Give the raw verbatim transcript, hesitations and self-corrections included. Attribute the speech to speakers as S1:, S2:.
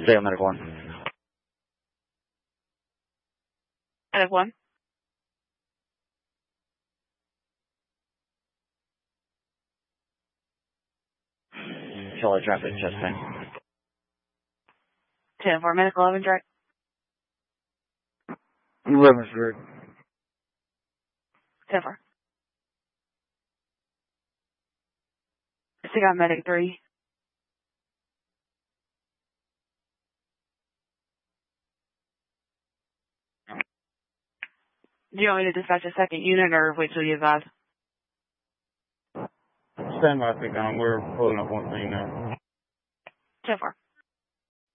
S1: Stay on medical one.
S2: Medical one.
S1: Charlie traffic, chest pain.
S2: ten four, medical eleven, direct.
S1: eleven direct.
S2: ten four. Stick out medic three. Do you want me to dispatch a second unit or wait till you advise?
S1: Stand by, pick on. We're pulling up one thing now.
S2: ten four.